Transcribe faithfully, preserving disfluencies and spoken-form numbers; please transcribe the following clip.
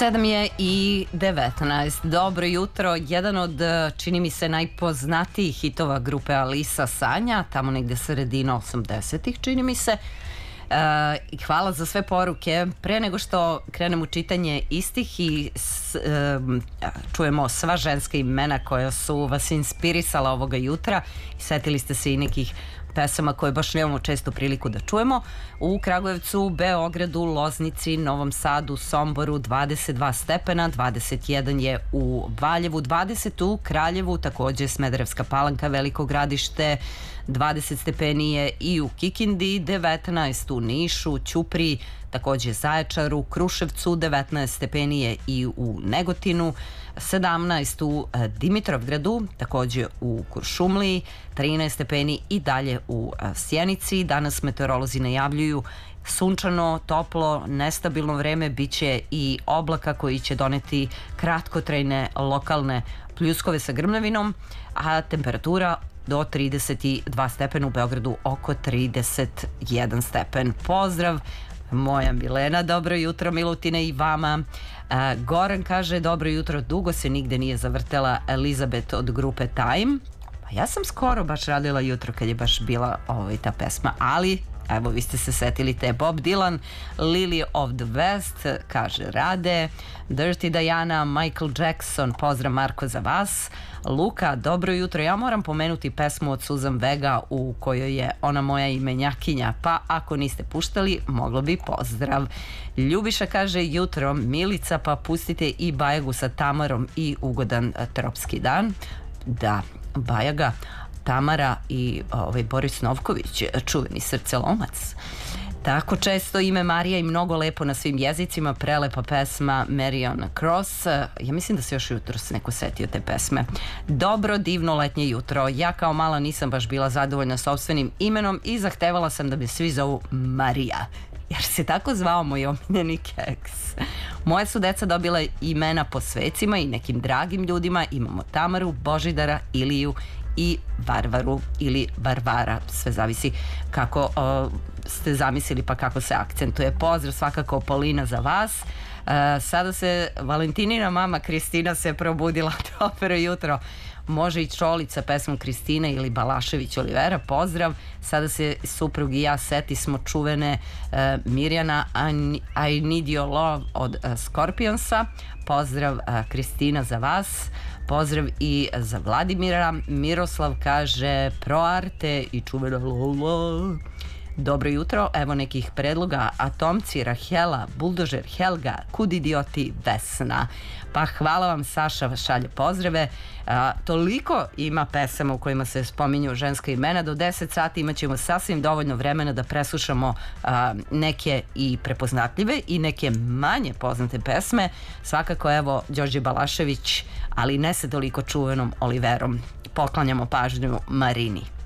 sedam je i devetnaest. Dobro jutro. Jedan od, čini mi se, najpoznatijih hitova grupe Alisa Sanja, tamo negde sredina osamdesetih, čini mi se. I uh, hvala za sve poruke. Pre nego što krenemo u čitanje istih i s, uh, čujemo sva ženska imena koja su vas inspirisala ovoga jutra i setili ste se i nekih pesama koje baš nemamo često priliku da čujemo. U Kragujevcu, Beogradu, Loznici, Novom Sadu, Somboru dvadeset dva stepena, dvadeset jedan je u Valjevu, dvadeset u Kraljevu, takođe Smederevska Palanka, Veliko Gradište, dvadeset stepeni je i u Kikindi, devetnaest u Nišu, Ćupriji, takođe Zaječaru, Kruševcu, devetnaest stepeni je i u Negotinu, sedamnaest u Dimitrovgradu, takođe u Kuršumliji, trinaest stepeni i dalje u Sjenici. Danas meteorolozi najavljuju sunčano, toplo, nestabilno vreme, biće i oblaka koji će doneti kratkotrajne lokalne pljuskove sa grmljavinom, a temperatura do trideset dva stepena, u Beogradu oko trideset jedan stepen. Pozdrav, moja Milena, dobro jutro Milutine i vama. Uh, Goran kaže dobro jutro, dugo se nigde nije zavrtela Elizabeth od grupe Time. Pa ja sam skoro baš radila jutro kad je baš bila ovaj, ta pesma, ali evo vi ste se setili te. Bob Dylan, Lily of the West, kaže Rade, Dirty Diana, Michael Jackson, pozdrav Marko za vas. Luka, dobro jutro, ja moram pomenuti pesmu od Susan Vega u kojoj je ona moja imenjakinja, pa ako niste puštali, moglo bi pozdrav. Ljubiša kaže jutro, Milica, pa pustite i Bajagu sa Tamarom i ugodan tropski dan. Da, Bajaga, Tamara i ovaj, Boris Novković, čuveni srcelomac. Tako često ime Marija i mnogo lepo na svim jezicima, prelepa pesma Marion Cross. Ja mislim da se još jutro se neko setio te pesme. Dobro, divno letnje jutro. Ja kao mala nisam baš bila zadovoljna sopstvenim imenom i zahtevala sam da me svi zovu Marija, jer se tako zvao moj omiljeni keks. Moje su deca dobila imena po svecima i nekim dragim ljudima. Imamo Tamaru, Božidara, Iliju i Varvaru ili Varvara, sve zavisi kako o, ste zamislili pa kako se akcentuje. Pozdrav svakako Polina za vas. E, sada se Valentinina mama Kristina se probudila. Dobro jutro. Može i Čolica pesmom Kristina ili Balašević Olivera, pozdrav. Sada se suprug i ja seti smo čuvene e, Mirjana I Need Your Love od e, Scorpionsa. Pozdrav e, Kristina za vas. Pozdrav i za Vladimira. Miroslav kaže Pro Arte i čuvena Lola. Dobro jutro, evo nekih predloga. Atomci, Rahela, Buldožer, Helga, Kud idioti, Vesna. Pa hvala vam, Saša šalje pozdrave. A, toliko ima pesama u kojima se spominju ženska imena. Do deset sati imat ćemo sasvim dovoljno vremena da preslušamo a, neke i prepoznatljive i neke manje poznate pesme. Svakako evo Đorđe Balašević, ali ne sa toliko čuvenom Oliverom. Poklanjamo pažnju Marini.